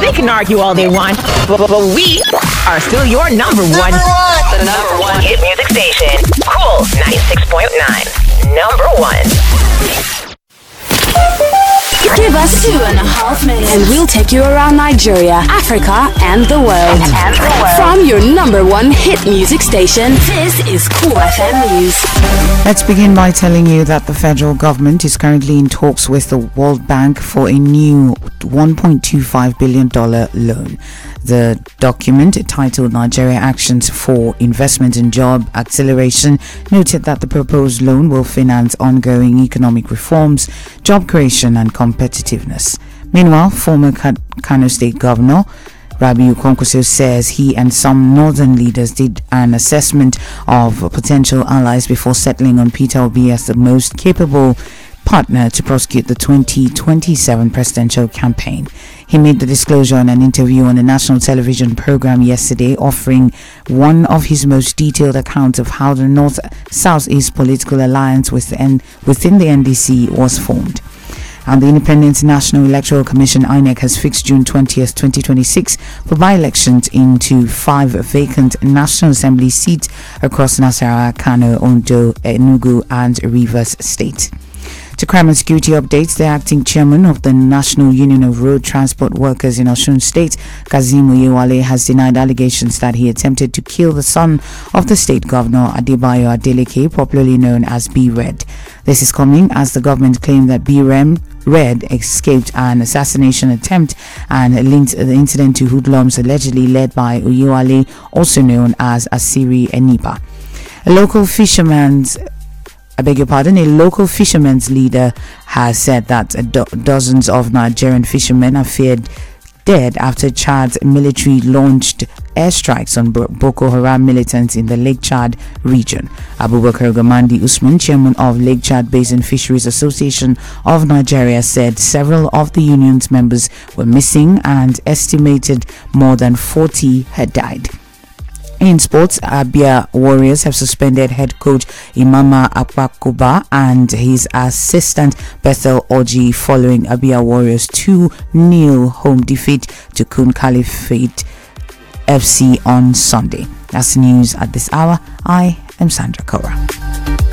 They can argue all they want, but we are still your number one. The number one hit music station. Cool 96.9. Number one. Give us 2.5 minutes and we'll take you around Nigeria, Africa, and the world. From your number one hit music station, this is Cool FM News. Let's begin by telling you that the federal government is currently in talks with the World Bank for a new $1.25 billion loan. The document, titled Nigeria Actions for Investment and Job Acceleration, noted that the proposed loan will finance ongoing economic reforms, job creation and competitiveness. Meanwhile, former Kano State Governor Rabiu Kwankwaso says he and some northern leaders did an assessment of potential allies before settling on Peter Obi as the most capable partner to prosecute the 2027 presidential campaign. He made the disclosure in an interview on a national television program yesterday, offering one of his most detailed accounts of how the North-South-East political alliance within the NDC was formed. And the Independent National Electoral Commission (INEC) has fixed June 20th, 2026 for by-elections into 5 vacant National Assembly seats across Nasarawa, Kano, Ondo, Enugu and Rivers State. To crime and security updates, the acting chairman of the National Union of Road Transport Workers in Osun State, Kazeem Oyewale, has denied allegations that he attempted to kill the son of the state governor, Adebayo Adeleke, popularly known as B. Red. This is coming as the government claimed that B. Red escaped an assassination attempt and linked the incident to hoodlums allegedly led by Oyewale, also known as Asiri Enipa. A local fisherman's leader has said that dozens of Nigerian fishermen are feared dead after Chad's military launched airstrikes on Boko Haram militants in the Lake Chad region. Abubakar Gamandi Usman, chairman of Lake Chad Basin Fisheries Association of Nigeria, said several of the union's members were missing and estimated more than 40 had died. In sports, Abia Warriors have suspended head coach Imama Akwakuba and his assistant Bethel Oji following Abia Warriors' 2-0 home defeat to Kun Caliphate FC on Sunday. That's the news at this hour. I am Sandra Kora.